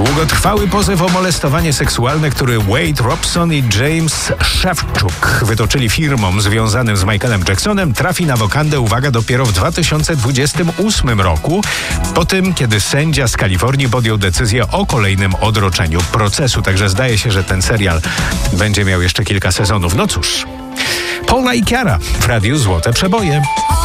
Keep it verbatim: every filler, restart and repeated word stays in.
Długotrwały pozew o molestowanie seksualne, który Wade Robson i James Shevchuk wytoczyli firmom związanym z Michaelem Jacksonem, trafi na wokandę, uwaga, dopiero w dwa tysiące dwudziestym ósmym roku, po tym, kiedy sędzia z Kalifornii podjął decyzję o kolejnym odroczeniu procesu. Także zdaje się, że ten serial będzie miał jeszcze kilka sezonów. No cóż, Paula i Kiara w Radiu Złote Przeboje.